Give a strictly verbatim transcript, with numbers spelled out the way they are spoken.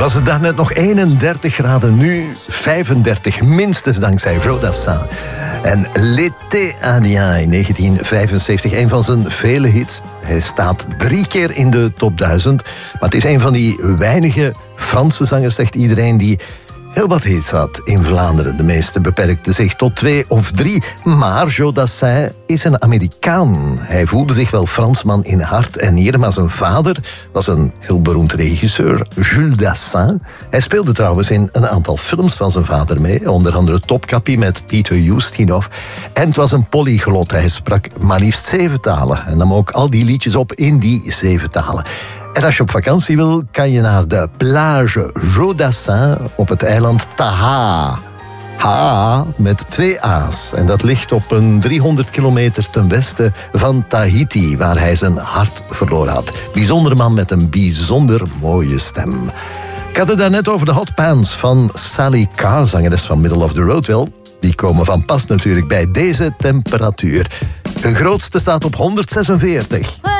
Was het daarnet nog eenendertig graden, nu vijfendertig, minstens dankzij Joe Dassin. En L'été indien in negentien vijfenzeventig, een van zijn vele hits. Hij staat drie keer in de top duizend, maar het is een van die weinige Franse zangers, zegt iedereen, die heel wat hits had in Vlaanderen. De meeste beperkten zich tot twee of drie. Maar Joe Dassin is een Amerikaan. Hij voelde zich wel Fransman in hart en nieren, maar zijn vader was een heel beroemd regisseur, Jules Dassin. Hij speelde trouwens in een aantal films van zijn vader mee, onder andere Topkapi met Peter Ustinov. En het was een polyglot. Hij sprak maar liefst zeven talen en nam ook al die liedjes op in die zeven talen. En als je op vakantie wil, kan je naar de plage Joe Dassin op het eiland Taha. Ha, met twee A's. En dat ligt op een driehonderd kilometer ten westen van Tahiti, waar hij zijn hart verloren had. Bijzonder man met een bijzonder mooie stem. Ik had het daarnet over de hot pants van Sally Carr, zangeres van Middle of the Road. Wel, die komen van pas natuurlijk bij deze temperatuur. Hun grootste staat op honderdzesenveertig.